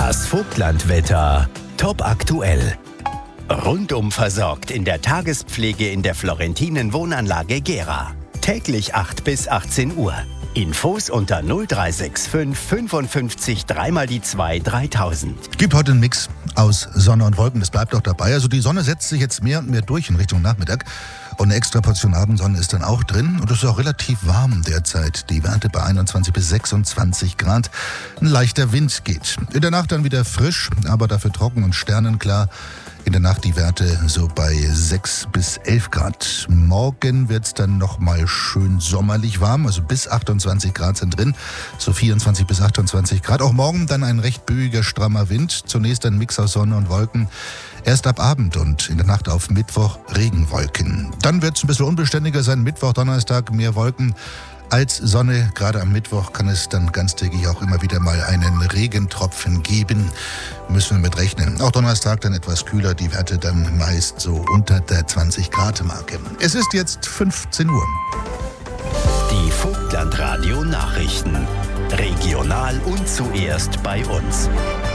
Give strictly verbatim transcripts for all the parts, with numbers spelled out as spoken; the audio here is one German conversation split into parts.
Das Vogtlandwetter top aktuell. Rundum versorgt in der Tagespflege in der Florentinen Wohnanlage Gera. Täglich acht bis achtzehn Uhr. Infos unter null drei sechs fünf fünfundfünfzig drei mal die zwei dreitausend. Gibt heute einen Mix aus Sonne und Wolken, das bleibt auch dabei. Also die Sonne setzt sich jetzt mehr und mehr durch in Richtung Nachmittag. Und eine extra Portion Abendsonne ist dann auch drin. Und es ist auch relativ warm derzeit. Die Werte bei einundzwanzig bis sechsundzwanzig Grad. Ein leichter Wind geht. In der Nacht dann wieder frisch, aber dafür trocken und sternenklar. In der Nacht die Werte so bei sechs bis elf Grad. Morgen wird es dann nochmal schön sommerlich warm, also bis achtundzwanzig Grad sind drin, so vierundzwanzig bis achtundzwanzig Grad. Auch morgen dann ein recht böiger, strammer Wind. Zunächst ein Mix aus Sonne und Wolken. Erst ab Abend und in der Nacht auf Mittwoch Regenwolken. Dann wird es ein bisschen unbeständiger sein. Mittwoch, Donnerstag mehr Wolken als Sonne. Gerade am Mittwoch kann es dann ganztägig auch immer wieder mal einen Regentropfen geben. Müssen wir mit rechnen. Auch Donnerstag dann etwas kühler. Die Werte dann meist so unter der zwanzig Grad Marke. Es ist jetzt fünfzehn Uhr. Die Vogtlandradio Nachrichten. Regional und zuerst bei uns.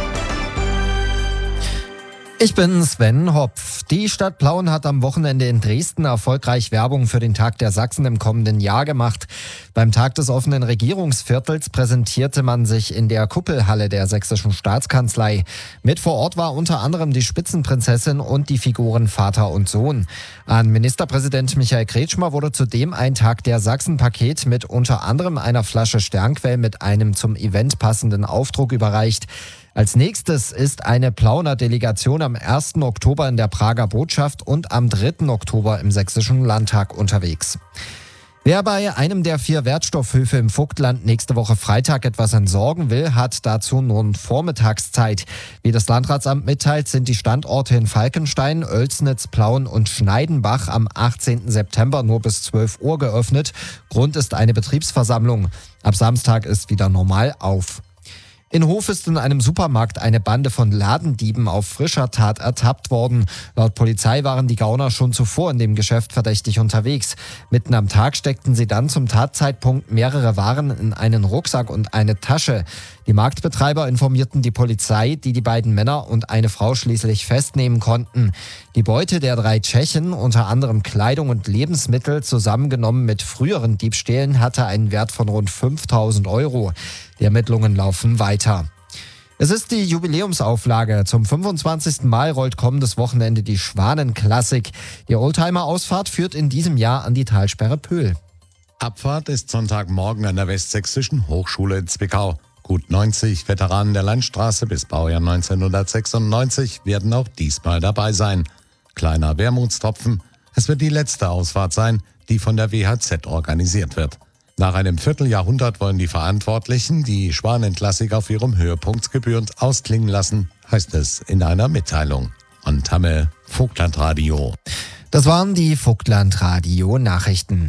Ich bin Sven Hopf. Die Stadt Plauen hat am Wochenende in Dresden erfolgreich Werbung für den Tag der Sachsen im kommenden Jahr gemacht. Beim Tag des offenen Regierungsviertels präsentierte man sich in der Kuppelhalle der Sächsischen Staatskanzlei. Mit vor Ort war unter anderem die Spitzenprinzessin und die Figuren Vater und Sohn. An Ministerpräsident Michael Kretschmer wurde zudem ein Tag der Sachsen-Paket mit unter anderem einer Flasche Sternquell mit einem zum Event passenden Aufdruck überreicht. Als nächstes ist eine Plauener Delegation am ersten Oktober in der Prager Botschaft und am dritten Oktober im Sächsischen Landtag unterwegs. Wer bei einem der vier Wertstoffhöfe im Vogtland nächste Woche Freitag etwas entsorgen will, hat dazu nun Vormittagszeit. Wie das Landratsamt mitteilt, sind die Standorte in Falkenstein, Oelsnitz, Plauen und Schneidenbach am achtzehnten September nur bis zwölf Uhr geöffnet. Grund ist eine Betriebsversammlung. Ab Samstag ist wieder normal auf. In Hof ist in einem Supermarkt eine Bande von Ladendieben auf frischer Tat ertappt worden. Laut Polizei waren die Gauner schon zuvor in dem Geschäft verdächtig unterwegs. Mitten am Tag steckten sie dann zum Tatzeitpunkt mehrere Waren in einen Rucksack und eine Tasche. Die Marktbetreiber informierten die Polizei, die die beiden Männer und eine Frau schließlich festnehmen konnten. Die Beute der drei Tschechen, unter anderem Kleidung und Lebensmittel, zusammengenommen mit früheren Diebstählen, hatte einen Wert von rund fünftausend Euro. Die Ermittlungen laufen weiter. Es ist die Jubiläumsauflage. Zum fünfundzwanzigsten Mal rollt kommendes Wochenende die Schwanenklassik. Die Oldtimer-Ausfahrt führt in diesem Jahr an die Talsperre Pöhl. Abfahrt ist Sonntagmorgen an der Westsächsischen Hochschule in Zwickau. Gut neunzig Veteranen der Landstraße bis Baujahr neunzehnhundertsechsundneunzig werden auch diesmal dabei sein. Kleiner Wermutstropfen, es wird die letzte Ausfahrt sein, die von der W H Z organisiert wird. Nach einem Vierteljahrhundert wollen die Verantwortlichen die Schwanenklassik auf ihrem Höhepunkt gebührend ausklingen lassen, heißt es in einer Mitteilung. Und Tamme, Vogtlandradio. Das waren die Vogtlandradio-Nachrichten.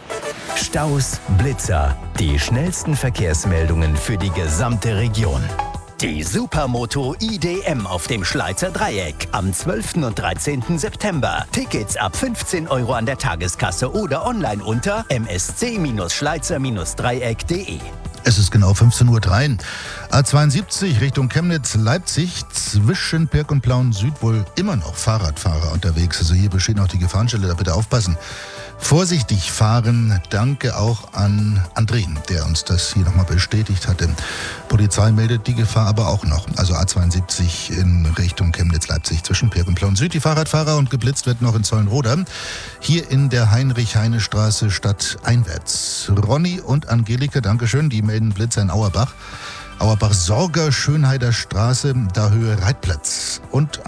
Staus, Blitzer, die schnellsten Verkehrsmeldungen für die gesamte Region. Die Supermoto I D M auf dem Schleizer Dreieck am zwölften und dreizehnten September. Tickets ab fünfzehn Euro an der Tageskasse oder online unter m s c schleizer dreieck punkt de. Es ist genau fünfzehn Uhr drei. A zweiundsiebzig Richtung Chemnitz-Leipzig, zwischen Pirk und Plauen Süd wohl immer noch Fahrradfahrer unterwegs. Also hier bestehen auch die Gefahrenstelle, da bitte aufpassen. Vorsichtig fahren. Danke auch an Andreen, der uns das hier nochmal bestätigt hatte. Polizei meldet die Gefahr aber auch noch. Also A zweiundsiebzig in Richtung Chemnitz-Leipzig zwischen Pirk und Plauen Süd. Die Fahrradfahrer und geblitzt wird noch in Zollenroda. Hier in der Heinrich-Heine-Straße stadteinwärts. Ronny und Angelika, Dankeschön, die melden Blitzer in Auerbach. Auerbach-Sorger, Schönheider Straße, da Höhe Reitplatz. Und